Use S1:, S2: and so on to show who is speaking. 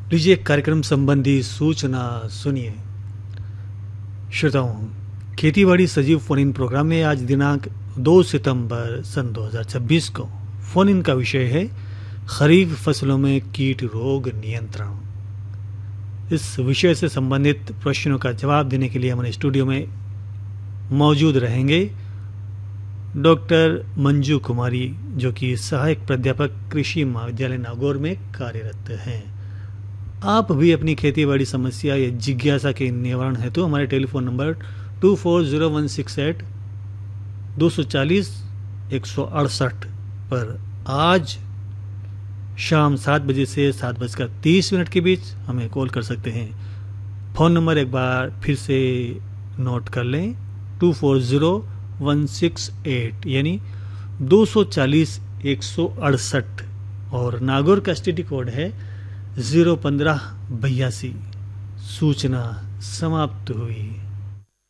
S1: लीजिए कार्यक्रम संबंधी सूचना सुनिए। श्रोताओं, खेतीबाड़ी सजीव फोन इन प्रोग्राम में आज दिनांक 2 सितंबर सन 2026 को फोन इन का विषय है खरीफ फसलों में कीट रोग नियंत्रण। इस विषय से संबंधित प्रश्नों का जवाब देने के लिए हमारे स्टूडियो में मौजूद रहेंगे डॉक्टर मंजू कुमारी, जो कि सहायक प्राध्यापक कृषि महाविद्यालय नागौर में कार्यरत हैं। आप भी अपनी खेतीबाड़ी समस्या या जिज्ञासा के निवारण हेतु हमारे टेलीफोन नंबर 240168 240 168 पर आज शाम 7 बजे से 7:30 के बीच हमें कॉल कर सकते हैं। फ़ोन नंबर एक बार फिर से नोट कर लें, 240168 यानी 240 168 और नागौर का STD कोड है 01582। सूचना समाप्त हुई।